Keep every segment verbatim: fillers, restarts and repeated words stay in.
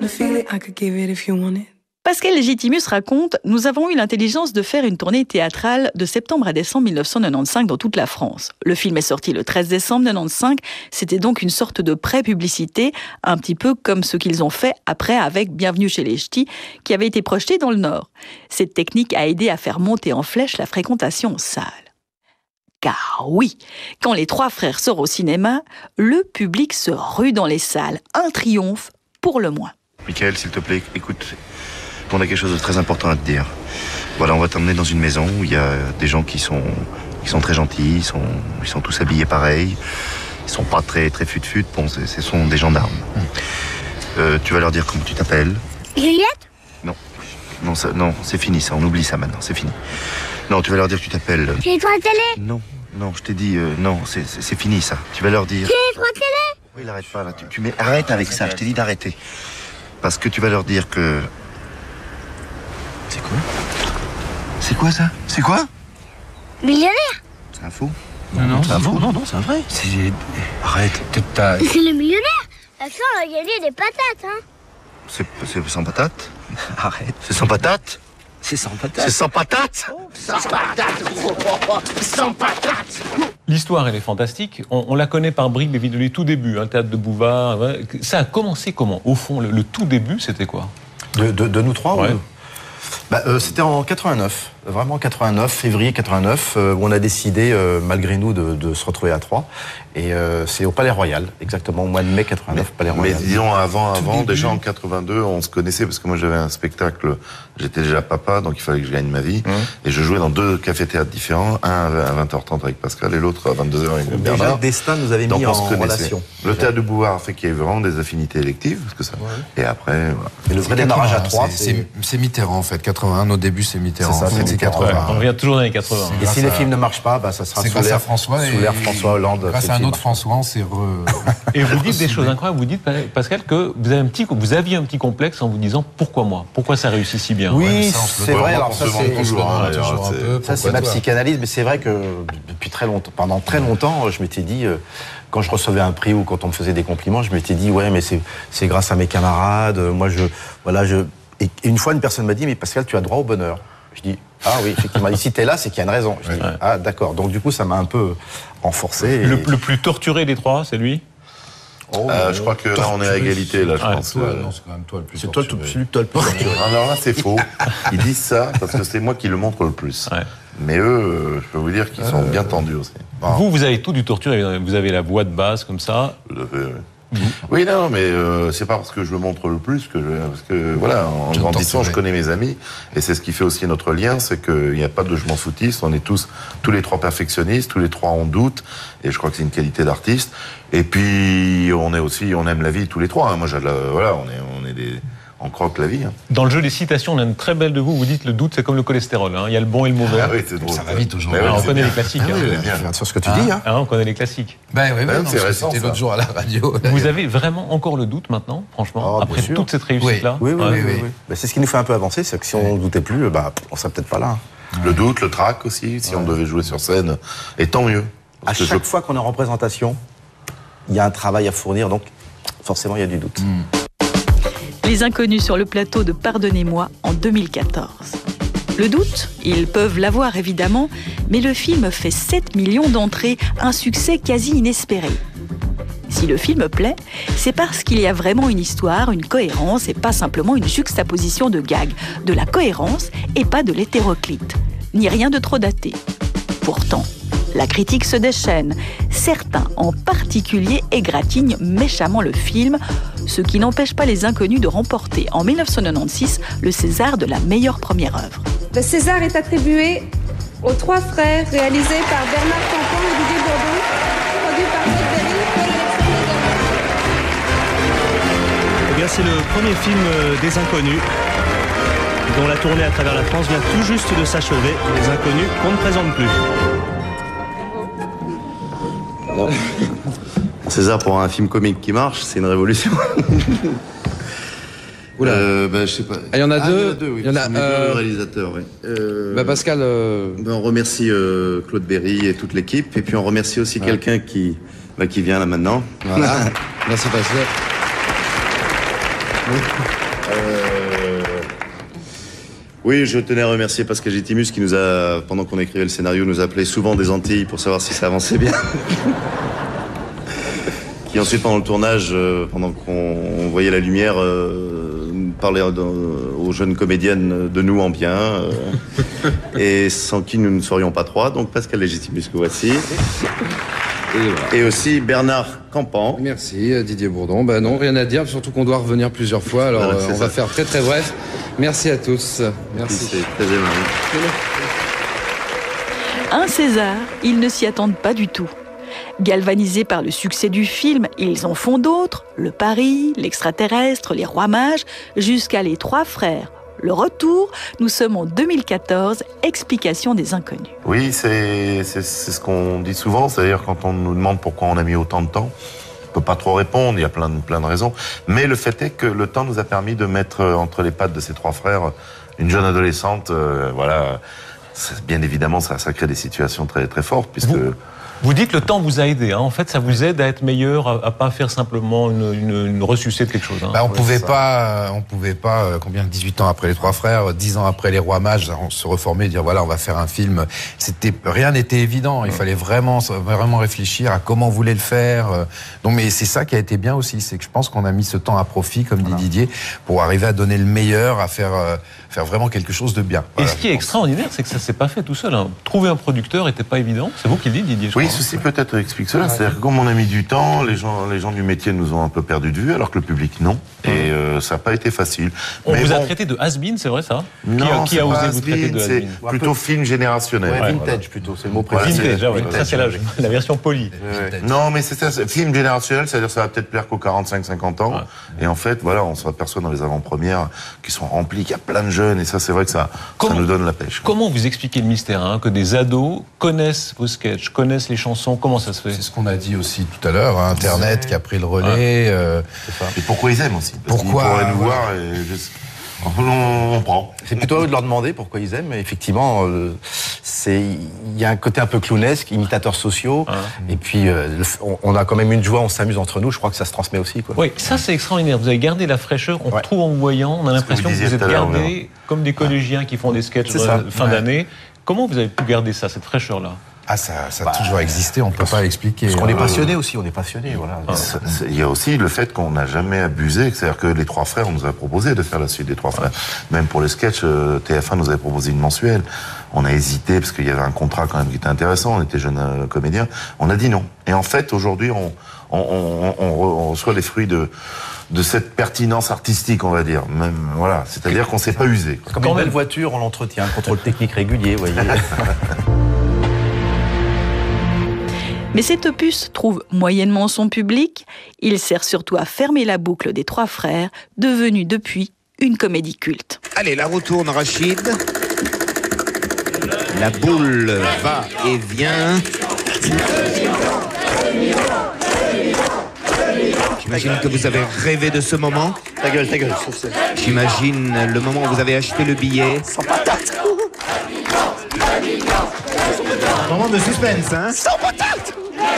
Pascal Légitimus raconte « Nous avons eu l'intelligence de faire une tournée théâtrale de septembre à décembre mille neuf cent quatre-vingt-quinze dans toute la France. Le film est sorti le treize décembre mille neuf cent quatre-vingt-quinze. C'était donc une sorte de pré-publicité, un petit peu comme ce qu'ils ont fait après avec Bienvenue chez les Ch'tis, qui avait été projeté dans le Nord. Cette technique a aidé à faire monter en flèche la fréquentation en salle. Car oui, quand les trois frères sortent au cinéma, le public se rue dans les salles. Un triomphe pour le moins. Michael, s'il te plaît, écoute, on a quelque chose de très important à te dire. Voilà, on va t'emmener dans une maison où il y a des gens qui sont, qui sont très gentils, ils sont, ils sont tous habillés pareil, ils sont pas très, très fut-fut, bon, ce sont des gendarmes. Mmh. Euh, tu vas leur dire comment tu t'appelles. Juliette ? Non, non, ça, non, c'est fini ça, on oublie ça maintenant, c'est fini. Non, tu vas leur dire que tu t'appelles... J'ai les trois télé. Non, non, je t'ai dit, euh, non, c'est, c'est, c'est fini ça. Tu vas leur dire... J'ai les trois télé. Oui, il arrête pas là, tu, tu mets... Arrête avec ça, je t'ai dit d'arrêter. Parce que tu vas leur dire que... C'est quoi ? C'est quoi ça ? C'est quoi ? Millionnaire. C'est un faux ? Non, non, c'est un faux. Non, non, c'est un vrai. C'est... Arrête. C'est le millionnaire. L'action, on a gagné des patates, hein. C'est, c'est sans patate ? Arrête. C'est sans patate ? C'est sans patate. C'est sans patate ? Sans patate. Sans patate. L'histoire, elle est fantastique. On, on la connaît par bribes et vidéos, les tout débuts, hein, le théâtre de Bouvard. Ouais. Ça a commencé comment ? Au fond, le, le tout début, c'était quoi ? de, de, de nous trois ouais. ou... bah, euh, C'était en quatre-vingt-neuf, vraiment quatre-vingt-neuf, février quatre-vingt-neuf, euh, où on a décidé, euh, malgré nous, de, de se retrouver à Troyes. Et euh, c'est au Palais Royal, exactement, au mois de mai quatre-vingt-neuf, mais, Palais Royal. Mais disons, avant, avant déjà en quatre-vingt-deux, on se connaissait, parce que moi j'avais un spectacle, j'étais déjà papa, donc il fallait que je gagne ma vie, mmh. et je jouais dans deux cafés-théâtres différents, un à vingt heures trente avec Pascal, et l'autre à vingt-deux heures avec Bernard. Déjà, le destin nous avait mis en relation. Le théâtre de Bouvard fait qu'il y a vraiment des affinités électives, parce que ça... Ouais. Et après, voilà. Et le vrai démarrage à Troyes, c'est, c'est, c'est Mitterrand, en fait. quatre-vingt-un, nos débuts, c'est Mitterrand. C'est ça, c'est, c'est quatre-vingts. Ouais, on revient toujours dans les quatre-vingts. Et si les films ne marchent pas, bah, ça sera c'est sous grâce l'ère, à François, sous l'ère François Hollande. Grâce à un autre François, on s'est re... Et vous dites des choses incroyables. Vous dites, Pascal, que vous, avez un petit, vous aviez un petit complexe en vous disant pourquoi moi ? Pourquoi ça réussit si bien ? Oui, ouais, ça, c'est vrai. Alors ça, c'est, toujours, hein, toujours un peu, ça, c'est ma psychanalyse, mais c'est vrai que depuis très longtemps, pendant très longtemps, je m'étais dit, quand je recevais un prix ou quand on me faisait des compliments, je m'étais dit, ouais, mais c'est, c'est grâce à mes camarades. Moi, je, voilà, je. Et une fois, une personne m'a dit, mais Pascal, tu as droit au bonheur. Je dis, ah oui, effectivement. Et si t'es là, c'est qu'il y a une raison. Je dis, ouais. Ah d'accord. Donc du coup, ça m'a un peu renforcé. Et... Le, le plus torturé des trois, c'est lui ? Oh, euh, je crois que là, on est à égalité, là, je ah, pense. Toi, euh... Non, c'est quand même toi le plus c'est torturé. Toi, le, toi le plus torturé. Alors là, c'est faux. Ils disent ça parce que c'est moi qui le montre le plus. Ouais. Mais eux, je peux vous dire qu'ils euh... sont bien tendus aussi. Bon. Vous, vous avez tout du torturé. Vous avez la voix de basse comme ça. Tout à fait, oui. Mmh. Oui, non, mais euh, c'est pas parce que je le montre le plus que je, parce que voilà, en je grandissant, je connais mes amis, et c'est ce qui fait aussi notre lien, c'est qu'il n'y a pas de je m'en foutiste, on est tous, tous les trois perfectionnistes, tous les trois on doute, et je crois que c'est une qualité d'artiste. Et puis on est aussi, on aime la vie tous les trois. Hein. Moi, j'ai, voilà, on est, on est des, on croque la vie. Hein. Dans le jeu des citations, on a une très belle de vous. Vous dites le doute, c'est comme le cholestérol. Hein. Il y a le bon et le mauvais. Ah oui, c'est drôle. Ça va vite aujourd'hui. Ah, on connaît bien. Les classiques. Ah, hein. oui, bien. Bien. Sur ce que tu ah. dis. Hein. Ah, on connaît les classiques. Ben oui, ben, non, c'est récent, c'était l'autre jour à la radio. Vous avez vraiment encore le doute maintenant, franchement, oh, après toute cette réussite-là. Oui, oui, oui. oui, oui, oui. Ben, c'est ce qui nous fait un peu avancer, c'est que si on ne doutait plus, bah, on serait peut-être pas là. Le doute, le trac aussi, si ouais. on devait jouer sur scène, et tant mieux. À chaque je... fois qu'on est en représentation, il y a un travail à fournir, donc forcément il y a du doute. Mm. Les Inconnus sur le plateau de Pardonnez-moi en deux mille quatorze. Le doute, ils peuvent l'avoir évidemment, mais le film fait sept millions d'entrées, un succès quasi inespéré. Si le film plaît, c'est parce qu'il y a vraiment une histoire, une cohérence et pas simplement une juxtaposition de gags, de la cohérence et pas de l'hétéroclite, ni rien de trop daté. Pourtant, la critique se déchaîne. Certains, en particulier, égratignent méchamment le film, ce qui n'empêche pas les Inconnus de remporter en dix-neuf cent quatre-vingt-seize le César de la meilleure première œuvre. Le César est attribué aux Trois Frères, réalisé par Bernard Campan et Didier Bourdon, produit par Maître Berry pour l'élection des Gamins. Eh bien, c'est le premier film des Inconnus, dont la tournée à travers la France vient tout juste de s'achever. Les Inconnus qu'on ne présente plus. Non. César, pour un film comique qui marche, c'est une révolution. Oula. Euh, bah, je sais pas. Il y en a ah, deux. Il y en a deux, oui. Il y en a un euh... réalisateur, oui. Euh... Bah Pascal. Euh... Bah, on remercie euh, Claude Berry et toute l'équipe, et puis on remercie aussi ouais. quelqu'un qui, bah, qui vient là maintenant. Voilà. Merci Pascal. Euh... Oui, je tenais à remercier Pascal Gétimus qui nous a, pendant qu'on écrivait le scénario, nous appelait souvent des Antilles pour savoir si ça avançait bien. Qui ensuite, pendant le tournage, euh, pendant qu'on voyait la lumière, euh, parlait aux jeunes comédiennes de nous en bien, euh, et sans qui nous ne serions pas trois. Donc Pascal Légitimus que voici. Et, voilà. Et aussi Bernard Campan. Merci Didier Bourdon. Ben non, rien à dire, surtout qu'on doit revenir plusieurs fois. Alors voilà, euh, on ça. va faire très très bref. Merci à tous. Merci. C'est très aimable. Un César, ils ne s'y attendent pas du tout. Galvanisés par le succès du film, ils en font d'autres, Le Pari, L'Extraterrestre, Les Rois Mages, jusqu'à Les Trois Frères. Le retour, nous sommes en deux mille quatorze, explication des inconnus. Oui, c'est ce qu'on dit souvent, c'est-à-dire quand on nous demande pourquoi on a mis autant de temps, on ne peut pas trop répondre, il y a plein de, plein de raisons, mais le fait est que le temps nous a permis de mettre entre les pattes de ces trois frères une jeune adolescente, euh, voilà, bien évidemment ça, ça crée des situations très, très fortes, puisque... Vous... Vous dites que le temps vous a aidé. Hein. En fait, ça vous aide à être meilleur, à, à pas faire simplement une, une, une ressucée de quelque chose. Hein. Bah, on pouvait pas, on pouvait pas, euh, combien, dix-huit ans après les Trois Frères, dix ans après les Rois Mages, on se reformer et dire voilà, on va faire un film. C'était, rien n'était évident. Il fallait vraiment, vraiment réfléchir à comment on voulait le faire. Donc, mais c'est ça qui a été bien aussi, c'est que je pense qu'on a mis ce temps à profit, comme dit voilà. Didier, pour arriver à donner le meilleur, à faire, euh, faire vraiment quelque chose de bien. Voilà, et ce qui est extraordinaire, c'est que ça s'est pas fait tout seul. Hein. Trouver un producteur n'était pas évident. C'est vous qui le dites, Didier. Oui, ceci peut-être explique cela. C'est-à-dire que comme on a mis du temps, les gens, les gens du métier nous ont un peu perdu de vue, alors que le public non. Et euh, ça n'a pas été facile. On Mais vous bon, a traité de has-been, c'est vrai ça? Non, qui a, qui a osé vous traiter de c'est has-been? plutôt film générationnel. Ouais, Ouais, vintage voilà. plutôt, c'est le mot Voilà, précis. Vintage, ah ouais. vintage. Ça c'est la, la version polie. Ouais. Non, mais c'est ça, film générationnel, c'est-à-dire ça va peut-être plaire qu'aux quarante-cinq cinquante ans. Ouais. Et en fait, voilà, on s'aperçoit dans les avant-premières qui sont remplies, qu'il y a plein de jeunes, et ça, c'est vrai que ça, comment, ça nous donne la pêche. Comment vous expliquez le mystère, hein, que des ados connaissent vos sketchs, connaissent les chansons? Comment ça se fait? C'est ce qu'on a dit aussi tout à l'heure, hein, Internet qui a pris le relais. Ouais. Euh, et pourquoi ils aiment aussi? Parce pourquoi ils pourraient nous voir et juste... On, on prend. C'est plutôt à eux de leur demander pourquoi ils aiment. Mais effectivement, euh, c'est il y a un côté un peu clownesque, imitateurs sociaux. Ah. Et puis euh, on, on a quand même une joie, on s'amuse entre nous. Je crois que ça se transmet aussi, quoi. Oui, ça c'est extraordinaire. Vous avez gardé la fraîcheur. On ouais. retrouve en vous voyant. On a l'impression que vous, que vous êtes gardé comme des collégiens qui font des sketchs de fin ouais. d'année. Comment vous avez pu garder ça, cette fraîcheur-là? Ah, ça, ça a bah, toujours existé, on ne peut pas l'expliquer. Parce qu'on est passionné aussi, on est passionné, voilà. Il y a aussi le fait qu'on n'a jamais abusé, c'est-à-dire que les Trois Frères, on nous a proposé de faire la suite des Trois Frères. Même pour les sketchs, T F un nous avait proposé une mensuelle. On a hésité, parce qu'il y avait un contrat quand même qui était intéressant, on était jeunes euh, comédiens. On a dit non. Et en fait, aujourd'hui, on, on, on, on, on reçoit les fruits de... de cette pertinence artistique, on va dire. Même, voilà, c'est-à-dire qu'on ne s'est pas usé. Comme une belle voiture, on l'entretient, un contrôle technique régulier, vous voyez. Mais cet opus trouve moyennement son public. Il sert surtout à fermer la boucle des Trois Frères, devenue depuis une comédie culte. Allez, la roue tourne, Rachid. La boule va et vient. J'imagine que vous avez rêvé de ce moment. Ta gueule, ta gueule. J'imagine le moment où vous avez acheté le billet. Sans patate. Moment de suspense, hein. Sans patate.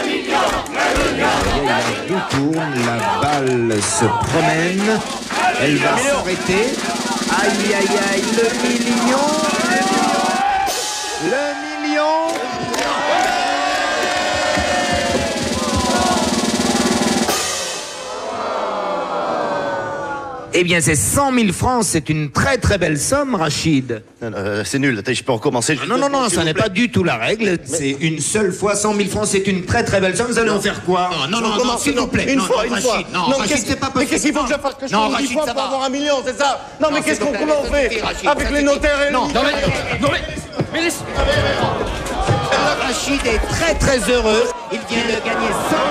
La roue tourne, la balle se promène. Elle va s'arrêter. Aïe, aïe, aïe, le million. Le million. Eh bien, c'est cent mille francs, c'est une très très belle somme, Rachid. Euh, c'est nul, attends, je peux recommencer. Non, non, non, ça n'est pas du tout la règle. Mais... C'est une seule fois, cent mille francs, c'est une très très belle somme. Vous allez en faire quoi? Non, non, non, non s'il vous plaît. Une fois, une fois. Non, Rachid, c'est pas possible. Mais qu'est-ce qu'il faut que je fasse? Que je fasse dix fois pour avoir un million, c'est ça? Non, mais qu'est-ce qu'on comment on fait? Avec les notaires et... Non, non, mais... Non, mais... Mais laisse... Rachid est très très heureux. Il vient de gagner cent